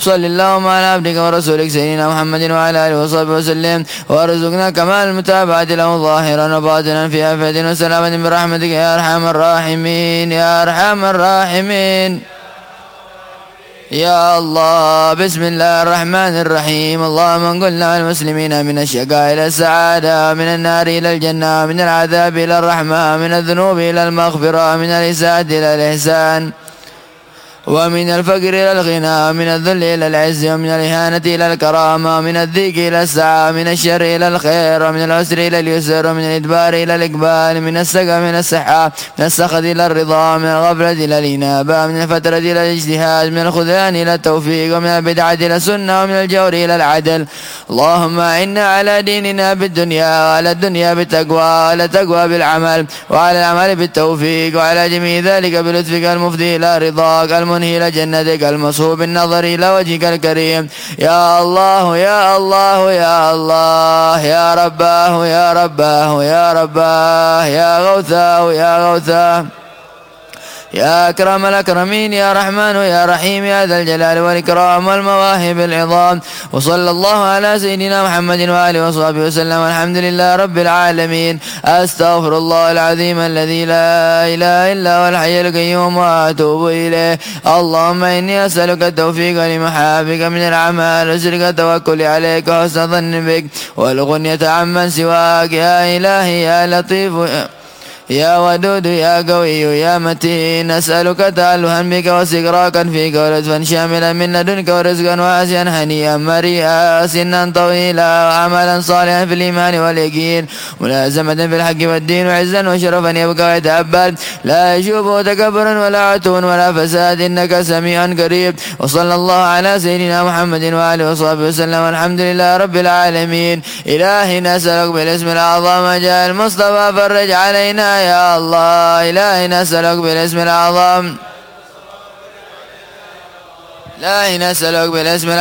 صل اللهم على عبدك ورسولك سيدنا محمد وعلى آله وصحبه وسلم، وارزقنا كمال المتابعة له ظاهرا وباطنا في عافية وسلامة برحمتك يا أرحم الراحمين يا أرحم الراحمين. يا الله. بسم الله الرحمن الرحيم. اللهم انقلنا المسلمين من الشقاء إلى السعادة، من النار إلى الجنة، من العذاب إلى الرحمة، من الذنوب إلى المغفرة، من الإساءة إلى الإحسان، ومن الفقر إلى الغنى، ومن الذل إلى العز، ومن الإهانة إلى الكرامة، ومن الضيق إلى السعة، من الشر إلى الخير، ومن العسر إلى اليسر، ومن الإدبار إلى الإقبال، من السقم إلى الصحة، من السخط إلى الرضا، من الغفلة إلى الإنابة، من الفترة إلى الاجتهاد، من الخذلان إلى التوفيق، ومن البدعة إلى السنة، ومن الجور إلى العدل. اللهم إنا على ديننا بالدنيا، وعلى الدنيا بالتقوى، وعلى التقوى بالعمل، وعلى العمل بالتوفيق، وعلى جميع ذلك بلطفك المفضي إلى رضاك، المنهي إلى جنتك، المصحوب النظر إلى وجهك الكريم. يا الله يا الله يا الله، يا رباه يا رباه يا رباه، يا غوثاه يا غوثاه، يا أكرم الأكرمين، يا رحمن يا رحيم، يا ذا الجلال والإكرام والمواهب العظام. وصلى الله على سيدنا محمد وآله وصحبه وسلم، والحمد لله رب العالمين. أستغفر الله العظيم الذي لا إله إلا هو الحي القيوم وأتوب إليه. اللهم إني أسألك التوفيق لمحابك من الأعمال، وسرك التوكل عليك، وحسن ظن بك، والغنية عمن سواك. يا إلهي يا لطيف يا ودود يا قوي يا متين، نسألك تألها بك واستغراقا فيك، ولطفا شاملا من لدنك، ورزقا واسعا هنيئا مريئا، سنا طويلا، وعملا صالحا في الإيمان واليقين، ملازمة في الحق والدين، وعزا وشرفا يبقى ويتأبد، لا يشوبه تكبرا ولا عتو ولا فساد، إنك سميع قريب. وصلى الله على سيدنا محمد وآله وصحبه وسلم، والحمد لله رب العالمين. إلهي نسألك بالاسم الأعظم جاء المصطفى فرج علينا يا الله. إلهي نسألك بالاسم الأعظم، إلهي نسألك بالاسم الأعظم.